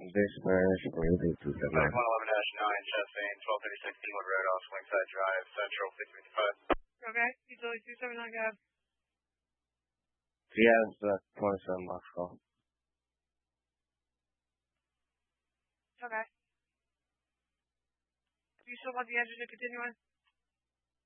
Dispatch, moving to the Medic 111-9, Chastain, 1236 Kingwood Road off Swingside Drive, Central 655. Okay, utility 279 Gab. Yes, 27 Moscow. Okay. Do you still want the engine to continue on?